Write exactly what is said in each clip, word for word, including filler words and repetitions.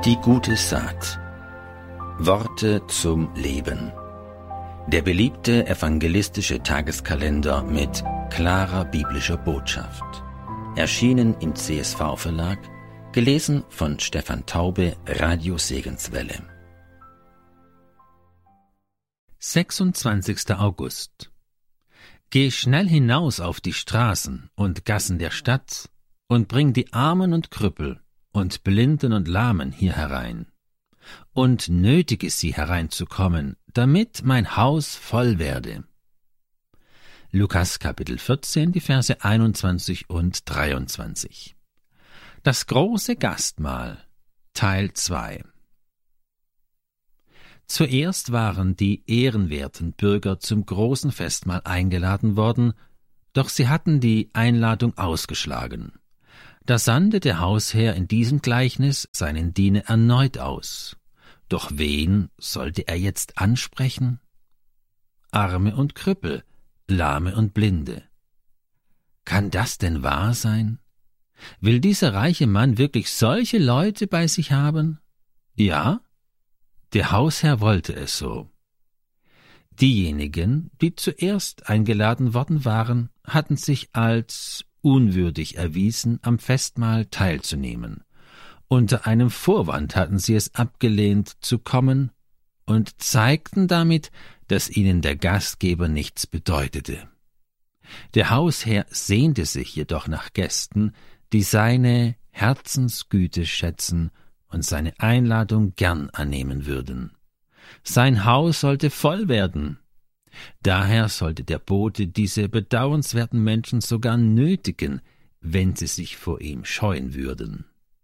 Die gute Saat. Worte zum Leben. Der beliebte evangelistische Tageskalender mit klarer biblischer Botschaft. Erschienen im C S V-Verlag, gelesen von Stefan Taube, Radio Segenswelle. sechsundzwanzigster August. Geh schnell hinaus auf die Straßen und Gassen der Stadt und bring die Armen und Krüppel und Blinden und Lahmen hier herein und nötige sie hereinzukommen, damit mein Haus voll werde. Lukas Kapitel vierzehn, die Verse einundzwanzig und dreiundzwanzig. Das große Gastmahl, Teil zwei. Zuerst waren die ehrenwerten Bürger zum großen Festmahl eingeladen worden, doch sie hatten die Einladung ausgeschlagen. Da sandte der Hausherr in diesem Gleichnis seinen Diener erneut aus. Doch wen sollte er jetzt ansprechen? Arme und Krüppel, Lahme und Blinde. Kann das denn wahr sein? Will dieser reiche Mann wirklich solche Leute bei sich haben? Ja? Der Hausherr wollte es so. Diejenigen, die zuerst eingeladen worden waren, hatten sich als unwürdig erwiesen, am Festmahl teilzunehmen. Unter einem Vorwand hatten sie es abgelehnt, zu kommen, und zeigten damit, dass ihnen der Gastgeber nichts bedeutete. Der Hausherr sehnte sich jedoch nach Gästen, die seine Herzensgüte schätzen und seine Einladung gern annehmen würden. Sein Haus sollte voll werden. Daher sollte der Bote diese bedauernswerten Menschen sogar nötigen, wenn sie sich vor ihm scheuen würden.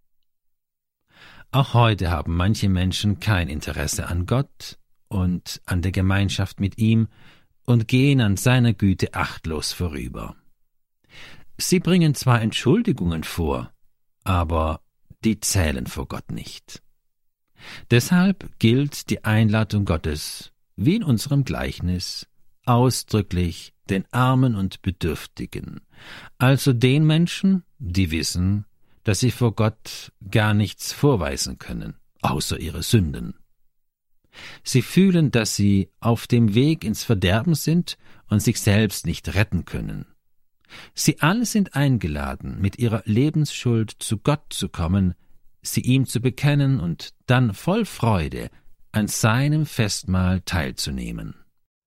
Auch heute haben manche Menschen kein Interesse an Gott und an der Gemeinschaft mit ihm und gehen an seiner Güte achtlos vorüber. Sie bringen zwar Entschuldigungen vor, aber die zählen vor Gott nicht. Deshalb gilt die Einladung Gottes, wie in unserem Gleichnis, ausdrücklich den Armen und Bedürftigen, also den Menschen, die wissen, dass sie vor Gott gar nichts vorweisen können, außer ihre Sünden. Sie fühlen, dass sie auf dem Weg ins Verderben sind und sich selbst nicht retten können. Sie alle sind eingeladen, mit ihrer Lebensschuld zu Gott zu kommen, sie ihm zu bekennen und dann voll Freude an seinem Festmahl teilzunehmen.